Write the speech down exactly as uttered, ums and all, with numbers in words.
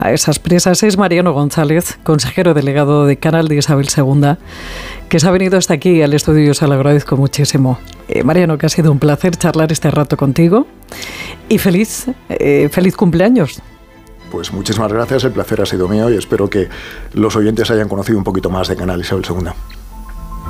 a esas prisas es Mariano González, consejero delegado de Canal de Isabel segunda, que se ha venido hasta aquí al estudio y yo se lo agradezco muchísimo. Eh, Mariano, que ha sido un placer charlar este rato contigo y feliz, eh, feliz cumpleaños. Pues muchísimas gracias, el placer ha sido mío y espero que los oyentes hayan conocido un poquito más de Canal Isabel segunda.